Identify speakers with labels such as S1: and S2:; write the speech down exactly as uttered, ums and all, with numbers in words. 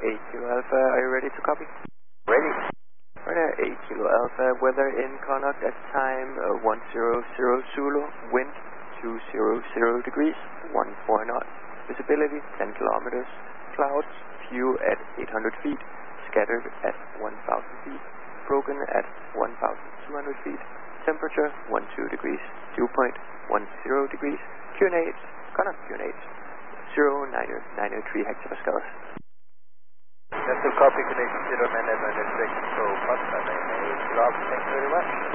S1: eight Kilo Alpha, are you ready to copy?
S2: Ready.
S1: Radar eight Kilo Alpha, weather in Connaught at time uh, one zero zero Zulu, wind two hundred degrees, one four knots, visibility ten kilometers, clouds, few at eight hundred feet, scattered at one thousand feet, broken at one thousand two hundred feet, temperature one two degrees, dew point one zero degrees, Q N H, Connaught Q N H, zero nine nine three hectopascals.
S2: That's a copy, connection zero nine nine six, so Papa, nine eight, thank you very much.